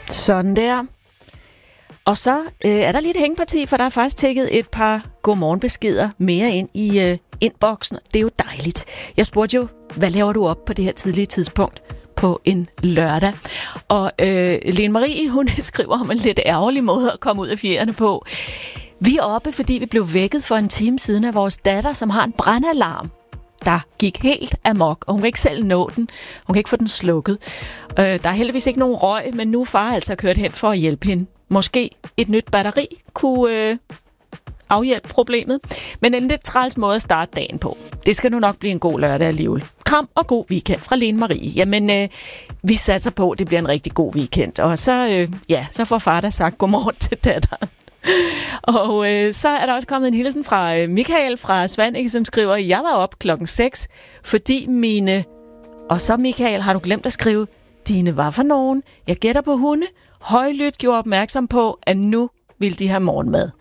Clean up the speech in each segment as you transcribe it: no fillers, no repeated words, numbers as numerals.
Sådan der. Og så er der lidt hængeparti, for der er faktisk tækket et par godmorgenbeskeder mere ind i inboxen. Det er jo dejligt. Jeg spurgte jo, hvad laver du op på det her tidlige tidspunkt på en lørdag? Og Lene Marie, hun skriver om en lidt ærgerlig måde at komme ud af fjerne på. Vi er oppe, fordi vi blev vækket for en time siden af vores datter, som har en brandalarm, der gik helt amok, og hun kan ikke selv nå den. Hun kan ikke få den slukket. Der er heldigvis ikke nogen røg, men nu er far altså kørt hen for at hjælpe hende. Måske et nyt batteri kunne afhjælpe problemet, men en lidt træls måde at starte dagen på. Det skal nu nok blive en god lørdag alligevel. Kram og god weekend fra Lene Marie. Jamen, vi satser på, at det bliver en rigtig god weekend. Og så, så får far da sagt godmorgen til datteren. Og så er der også kommet en hilsen fra Michael fra Svanike, som skriver, jeg var op 6:00, fordi mine... Og så Michael, har du glemt at skrive, dine var for nogen? Jeg gætter på hunde. Højlydt gjorde opmærksom på, at nu vil de have morgenmad.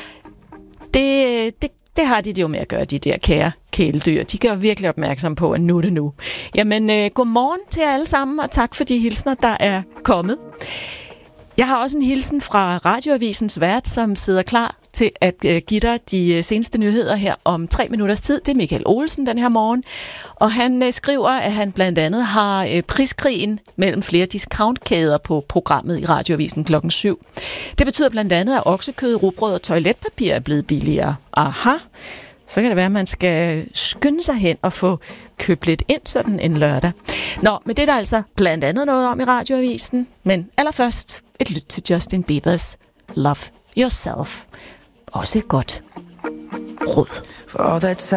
Det har de jo med at gøre, de der kære kæledyr. De gør virkelig opmærksom på, at nu er det nu. Jamen, godmorgen til jer alle sammen, og tak for de hilsner, der er kommet. Jeg har også en hilsen fra Radioavisens vært, som sidder klar til at give dig de seneste nyheder her om 3 minutters tid. Det er Michael Olsen den her morgen. Og han skriver, at han blandt andet har priskrigen mellem flere discountkæder på programmet i Radioavisen 7:00. Det betyder blandt andet, at oksekød, rugbrød og toiletpapir er blevet billigere. Aha! Så kan det være, at man skal skynde sig hen og få købt lidt ind sådan en lørdag. Nå, men det er der altså blandt andet noget om i Radioavisen. Men allerførst et lyt til Justin Biebers Love Yourself. Også et godt råd.